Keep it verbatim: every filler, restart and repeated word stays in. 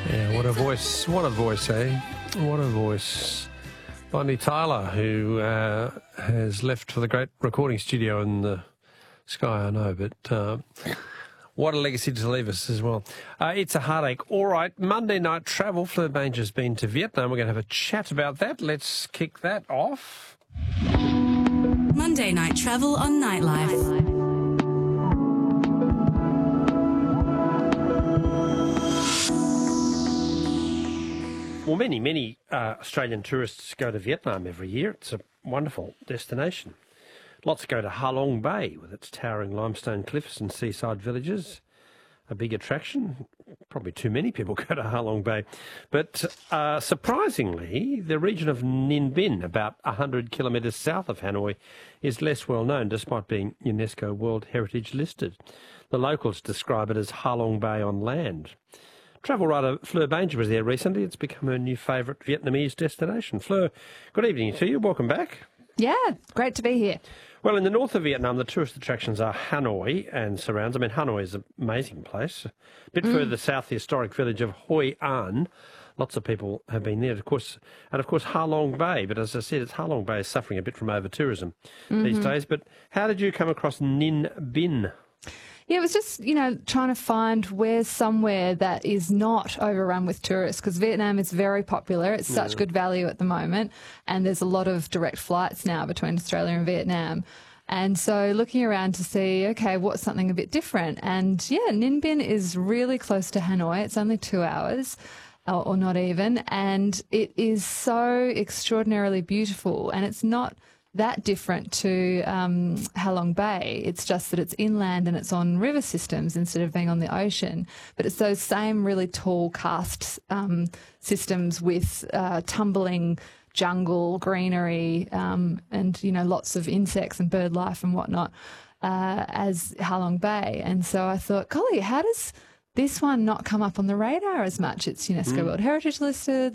Yeah, what a voice. What a voice, eh? What a voice. Bonnie Tyler, who uh, has left for the great recording studio in the sky, I know, but uh, what a legacy to leave us as well. Uh, it's a heartache. All right, Monday night travel. Fleur Banger has been to Vietnam. We're going to have a chat about that. Let's kick that off. Monday night travel on Nightlife. Well, many, many uh, Australian tourists go to Vietnam every year. It's a wonderful destination. Lots go to Ha Long Bay with its towering limestone cliffs and seaside villages. A big attraction. Probably too many people go to Ha Long Bay. But uh, surprisingly, the region of Ninh Binh, about one hundred kilometres south of Hanoi, is less well known despite being UNESCO World Heritage listed. The locals describe it as Ha Long Bay on land. Travel writer Fleur Banger was there recently. It's become her new favourite Vietnamese destination. Fleur, good evening to you. Welcome back. Yeah, great to be here. Well, in the north of Vietnam, the tourist attractions are Hanoi and surrounds. I mean, Hanoi is an amazing place. A bit mm. further south, the historic village of Hoi An. Lots of people have been there, of course. And, of course, Ha Long Bay. But as I said, it's Ha Long Bay is suffering a bit from over-tourism mm-hmm. these days. But how did you come across Ninh Binh? Yeah, it was just, you know, trying to find where's somewhere that is not overrun with tourists, because Vietnam is very popular. It's such yeah. good value at the moment, and there's a lot of direct flights now between Australia and Vietnam. And so looking around to see, okay, what's something a bit different? And, yeah, Ninh Binh is really close to Hanoi. It's only two hours. Or, or not even. And it is so extraordinarily beautiful, and it's not that different to um, Ha Long Bay. It's just that it's inland and it's on river systems instead of being on the ocean. But it's those same really tall karst um, systems with uh, tumbling jungle, greenery, um, and, you know, lots of insects and bird life and whatnot uh, as Ha Long Bay. And so I thought, golly, how does this one not come up on the radar as much? It's UNESCO mm. World Heritage listed.